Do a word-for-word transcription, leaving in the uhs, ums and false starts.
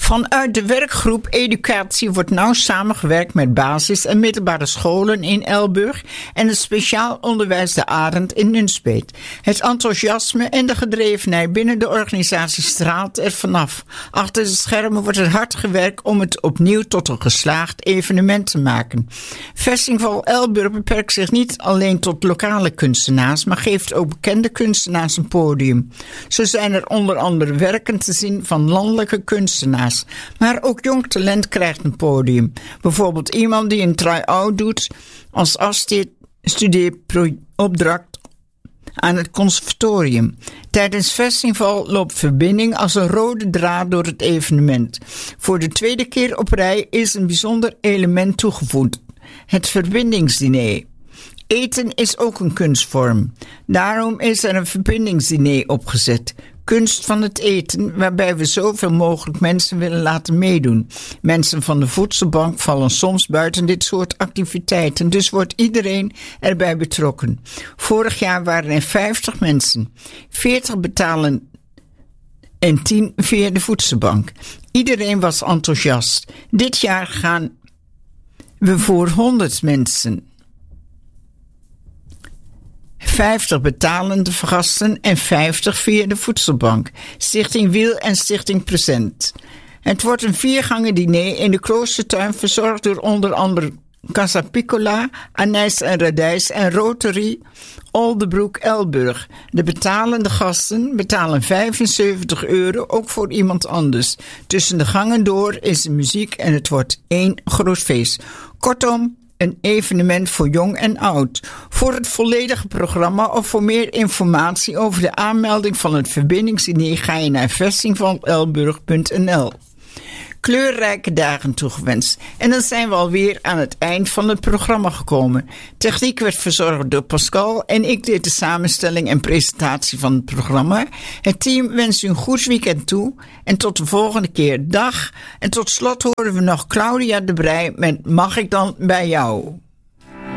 Vanuit de werkgroep Educatie wordt nauw samengewerkt met basis- en middelbare scholen in Elburg en het speciaal onderwijs De Arend in Nunspeet. Het enthousiasme en de gedrevenheid binnen de organisatie straalt er vanaf. Achter de schermen wordt er hard gewerkt om het opnieuw tot een geslaagd evenement te maken. Festival Elburg beperkt zich niet alleen tot lokale kunstenaars, maar geeft ook bekende kunstenaars een podium. Zo zijn er onder andere werken te zien van landelijke kunstenaars. Maar ook jong talent krijgt een podium. Bijvoorbeeld iemand die een try-out doet als afstudeeropdracht aan het conservatorium. Tijdens het festival loopt verbinding als een rode draad door het evenement. Voor de tweede keer op rij is een bijzonder element toegevoegd: het verbindingsdiner. Eten is ook een kunstvorm. Daarom is er een verbindingsdiner opgezet. Kunst van het eten, waarbij we zoveel mogelijk mensen willen laten meedoen. Mensen van de voedselbank vallen soms buiten dit soort activiteiten, dus wordt iedereen erbij betrokken. Vorig jaar waren er vijftig mensen. veertig betalen en tien via de voedselbank. Iedereen was enthousiast. Dit jaar gaan we voor honderd mensen. vijftig betalende gasten en vijftig via de voedselbank. Stichting Wiel en Stichting Present. Het wordt een viergangen diner in de kloostertuin, verzorgd door onder andere Casa Piccola, Anijs en Radijs en Rotary Oldebroek Elburg. De betalende gasten betalen vijfenzeventig euro, ook voor iemand anders. Tussen de gangen door is de muziek en het wordt één groot feest. Kortom, een evenement voor jong en oud. Voor het volledige programma of voor meer informatie over de aanmelding van het verbindingsdiner ga je naar festival elburg punt n l. Kleurrijke dagen toegewenst. En dan zijn we alweer aan het eind van het programma gekomen. Techniek werd verzorgd door Pascal en ik deed de samenstelling en presentatie van het programma. Het team wenst u een goed weekend toe en tot de volgende keer. Dag. En tot slot horen we nog Claudia de Breij met Mag ik dan bij jou?